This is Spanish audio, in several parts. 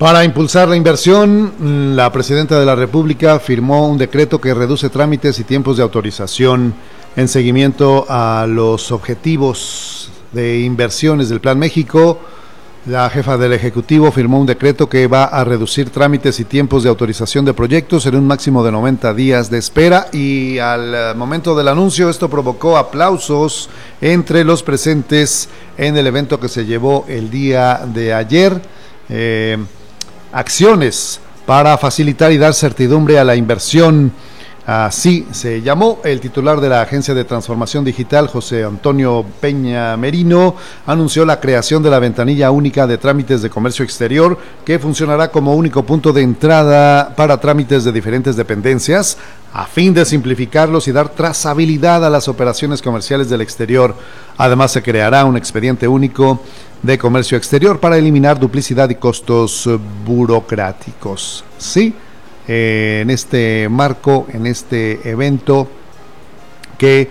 Para impulsar la inversión, la presidenta de la República firmó un decreto que reduce trámites y tiempos de autorización en seguimiento a los objetivos de inversiones del Plan México. La jefa del Ejecutivo firmó un decreto que va a reducir trámites y tiempos de autorización de proyectos en un máximo de 90 días de espera, y al momento del anuncio esto provocó aplausos entre los presentes en el evento que se llevó el día de ayer. Acciones para facilitar y dar certidumbre a la inversión. Así se llamó. El titular de la Agencia de Transformación Digital, José Antonio Peña Merino, anunció la creación de la ventanilla única de trámites de comercio exterior, que funcionará como único punto de entrada para trámites de diferentes dependencias, a fin de simplificarlos y dar trazabilidad a las operaciones comerciales del exterior. Además, se creará un expediente único de comercio exterior para eliminar duplicidad y costos burocráticos. Sí, en este marco, en este evento que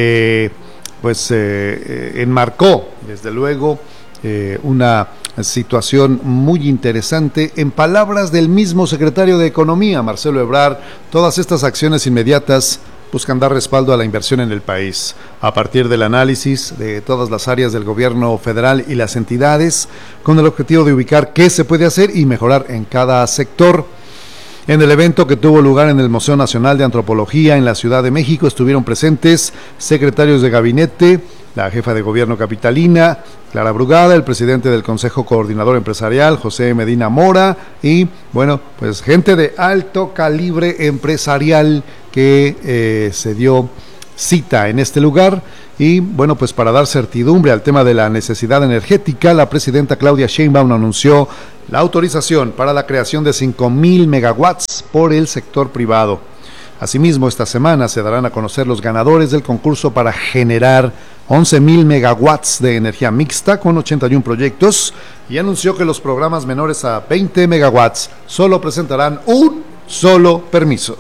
enmarcó desde luego una situación muy interesante. En palabras del mismo secretario de Economía, Marcelo Ebrard, todas estas acciones inmediatas buscan dar respaldo a la inversión en el país, a partir del análisis de todas las áreas del gobierno federal y las entidades, con el objetivo de ubicar qué se puede hacer y mejorar en cada sector. En el evento, que tuvo lugar en el Museo Nacional de Antropología en la Ciudad de México, estuvieron presentes secretarios de gabinete, la jefa de gobierno capitalina, Clara Brugada, el presidente del Consejo Coordinador Empresarial, José Medina Mora, y pues gente de alto calibre empresarial que se dio cita en este lugar. Y pues para dar certidumbre al tema de la necesidad energética, la presidenta Claudia Sheinbaum anunció la autorización para la creación de 5,000 megawatts por el sector privado. Asimismo, esta semana se darán a conocer los ganadores del concurso para generar 11,000 megawatts de energía mixta con 81 proyectos, y anunció que los programas menores a 20 megawatts solo presentarán un solo permiso.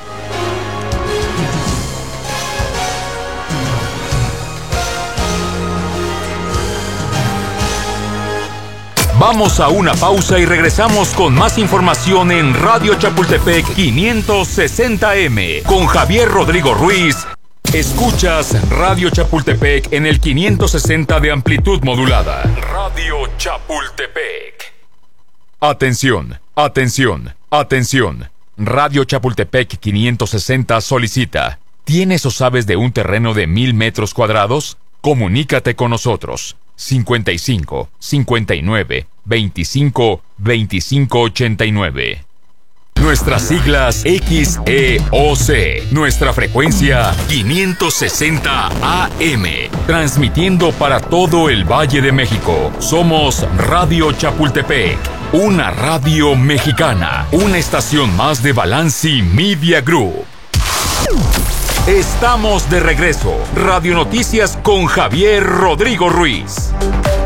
Vamos a una pausa y regresamos con más información en Radio Chapultepec 560M con Javier Rodrigo Ruiz. Escuchas Radio Chapultepec en el 560 de amplitud modulada. Radio Chapultepec. Atención, atención, atención. Radio Chapultepec 560 solicita: ¿tienes o sabes de un terreno de 1,000 metros cuadrados? Comunícate con nosotros. 55 59 25 25 89. Nuestras siglas XEOC. Nuestra frecuencia 560 AM. Transmitiendo para todo el Valle de México. Somos Radio Chapultepec, una radio mexicana, una estación más de Balanci Media Group. Estamos de regreso. Radio Noticias con Javier Rodrigo Ruiz.